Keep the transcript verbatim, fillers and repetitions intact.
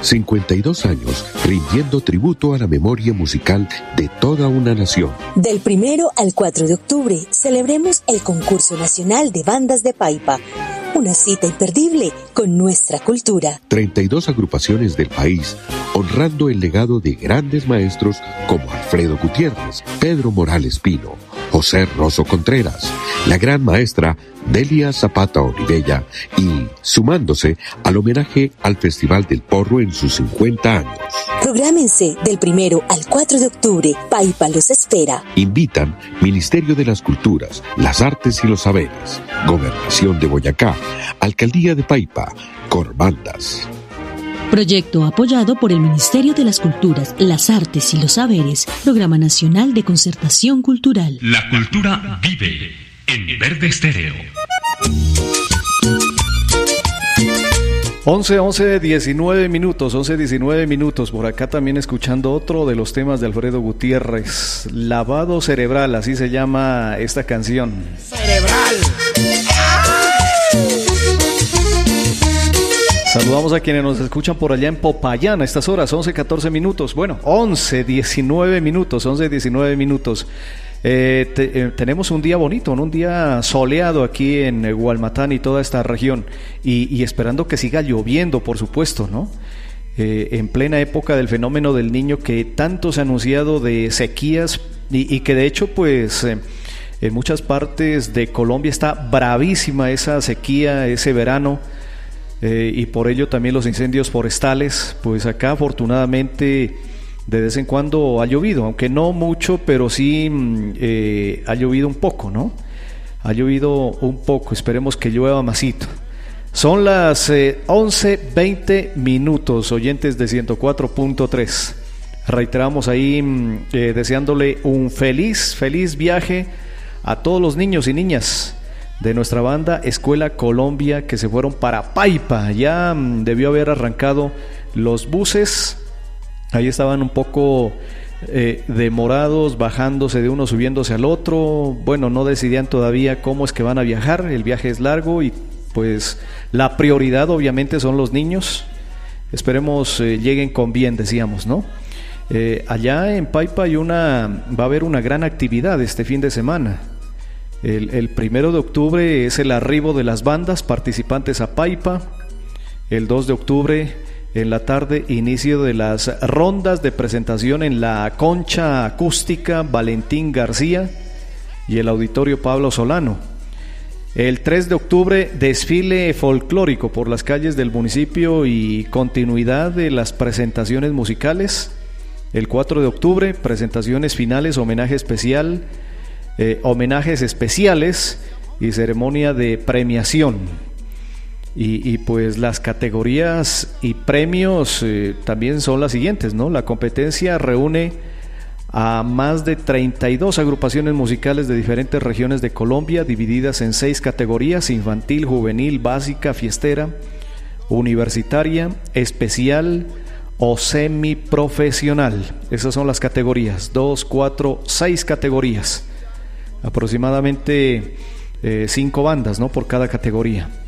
cincuenta y dos años rindiendo tributo a la memoria musical de toda una nación. Del primero al cuatro de octubre celebremos el Concurso Nacional de Bandas de Paipa. Una cita imperdible con nuestra cultura. treinta y dos agrupaciones del país honrando el legado de grandes maestros como Alfredo Gutiérrez, Pedro Morales Pino, José Rosso Contreras, la gran maestra Delia Zapata Olivella y sumándose al homenaje al Festival del Porro en sus cincuenta años. Prográmense del primero al cuatro de octubre. Paipa los espera. Invitan Ministerio de las Culturas, las Artes y los Saberes, Gobernación de Boyacá, Alcaldía de Paipa, Corbandas. Proyecto apoyado por el Ministerio de las Culturas, las Artes y los Saberes, Programa Nacional de Concertación Cultural. La cultura vive en Verde Estéreo. once, once, diecinueve minutos, once, diecinueve minutos. Por acá también escuchando otro de los temas de Alfredo Gutiérrez, Lavado Cerebral, así se llama esta canción. Cerebral. Saludamos a quienes nos escuchan por allá en Popayán a estas horas, once, catorce minutos. Bueno, once, diecinueve minutos, once, diecinueve minutos. Eh, te, eh, tenemos un día bonito, un día soleado aquí en Hualmatán y toda esta región. Y, y esperando que siga lloviendo, por supuesto, ¿no? Eh, en plena época del fenómeno del Niño que tanto se ha anunciado de sequías y, y que de hecho, pues... Eh, en muchas partes de Colombia está bravísima esa sequía, ese verano. Eh, y por ello también los incendios forestales. Pues acá afortunadamente de vez en cuando ha llovido, aunque no mucho, pero sí eh, ha llovido un poco, ¿no? Ha llovido un poco, esperemos que llueva masito. Son las eh, once, veinte minutos, oyentes de ciento cuatro punto tres. Reiteramos ahí eh, deseándole un feliz, feliz viaje a todos los niños y niñas de nuestra banda Escuela Colombia que se fueron para Paipa. Ya mmm, debió haber arrancado los buses. Ahí estaban un poco eh, demorados, bajándose de uno, subiéndose al otro. Bueno, no decidían todavía cómo es que van a viajar. El viaje es largo y pues la prioridad obviamente son los niños. Esperemos eh, lleguen con bien, decíamos, ¿no? Eh, allá en Paipa hay una, va a haber una gran actividad este fin de semana. El, el primero de octubre es el arribo de las bandas participantes a Paipa. El dos de octubre en la tarde inicio de las rondas de presentación en la Concha Acústica Valentín García y el Auditorio Pablo Solano. El tres de octubre desfile folclórico por las calles del municipio y continuidad de las presentaciones musicales. El cuatro de octubre presentaciones finales, homenaje especial. Eh, homenajes especiales y ceremonia de premiación y, y pues las categorías y premios eh, también son las siguientes, ¿no? La competencia reúne a más de treinta y dos agrupaciones musicales de diferentes regiones de Colombia divididas en seis categorías: infantil, juvenil, básica, fiestera, universitaria, especial o semiprofesional. Esas son las categorías, dos, cuatro, seis categorías. Aproximadamente eh, cinco bandas, ¿no? Por cada categoría.